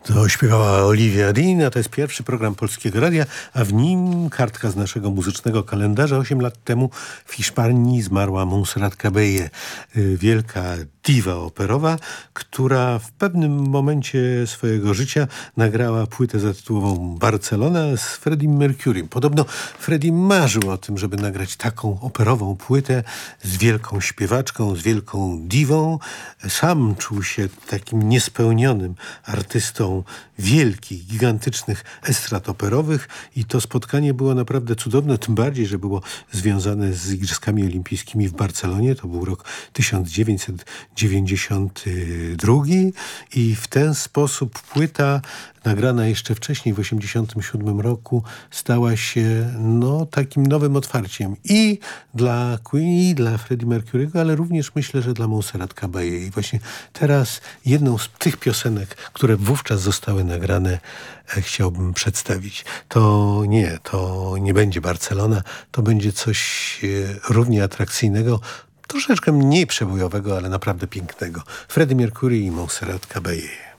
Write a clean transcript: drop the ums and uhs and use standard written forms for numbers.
To śpiewała Olivia Dean, a to jest pierwszy program Polskiego Radia, a w nim kartka z naszego muzycznego kalendarza. 8 lat temu w Hiszpanii zmarła Montserrat Caballé, wielka diwa operowa, która w pewnym momencie swojego życia nagrała płytę zatytułowaną Barcelona z Freddiem Mercurym. Podobno Freddie marzył o tym, żeby nagrać taką operową płytę z wielką śpiewaczką, z wielką diwą. Sam czuł się takim niespełnionym artystą wielkich, gigantycznych estrad operowych i to spotkanie było naprawdę cudowne, tym bardziej, że było związane z Igrzyskami Olimpijskimi w Barcelonie. To był rok 1992 i w ten sposób płyta nagrana jeszcze wcześniej, w 1987 roku, stała się takim nowym otwarciem i dla Queen, i dla Freddie Mercury'ego, ale również myślę, że dla Montserrat Caballé. I właśnie teraz jedną z tych piosenek, które wówczas zostały nagrane, chciałbym przedstawić. To nie będzie Barcelona, to będzie coś równie atrakcyjnego, troszeczkę mniej przebojowego, ale naprawdę pięknego. Freddie Mercury i Montserrat Caballé.